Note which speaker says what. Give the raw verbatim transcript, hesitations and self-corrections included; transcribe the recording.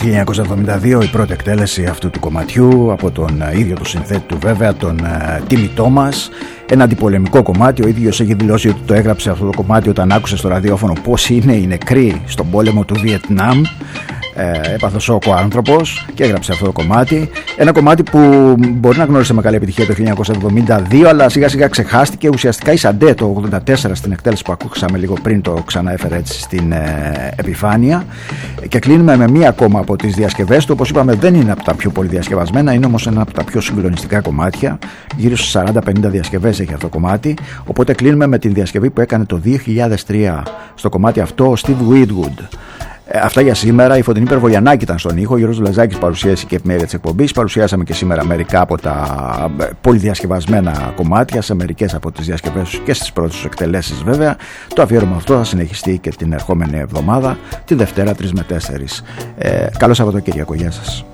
Speaker 1: χίλια εννιακόσια εβδομήντα δύο η πρώτη εκτέλεση αυτού του κομματιού από τον ίδιο του συνθέτη του βέβαια, τον Τίμι Τόμας. Ένα αντιπολεμικό κομμάτι. Ο ίδιος έχει δηλώσει ότι το έγραψε αυτό το κομμάτι όταν άκουσε στο ραδιόφωνο πώς είναι οι νεκροί στον πόλεμο του Βιετνάμ. Ε, έπαθε σόκο άνθρωπος και έγραψε αυτό το κομμάτι. Ένα κομμάτι που μπορεί να γνώρισε με καλή επιτυχία το χίλια εννιακόσια εβδομήντα δύο, αλλά σιγά σιγά ξεχάστηκε. Ουσιαστικά η Σαντέ το ογδόντα τέσσερα στην εκτέλεση που ακούσαμε λίγο πριν το ξαναέφερε έτσι στην ε, επιφάνεια. Και κλείνουμε με μία ακόμα από τις διασκευές του. Όπως είπαμε, δεν είναι από τα πιο πολύ διασκευασμένα, είναι όμως ένα από τα πιο συγκλονιστικά κομμάτια. Γύρω στις σαράντα πενήντα διασκευές έχει αυτό το κομμάτι. Οπότε κλείνουμε με την διασκευή που έκανε το δύο χιλιάδες τρία στο κομμάτι αυτό ο Steve Winwood. Αυτά για σήμερα. Η Φωτεινή Περβογιαννάκη ήταν στον ήχο. Ο Γιώργος Λαζάκης παρουσίασε και επιμέλεια της εκπομπής. Παρουσιάσαμε και σήμερα μερικά από τα πολυδιασκευασμένα κομμάτια, σε μερικές από τις διασκευές και στις πρώτες τους εκτελέσεις βέβαια. Το αφιέρωμα αυτό θα συνεχιστεί και την ερχόμενη εβδομάδα, τη Δευτέρα τρεις με τέσσερις. Ε, καλό Σαββατοκύριακο. Γεια σας.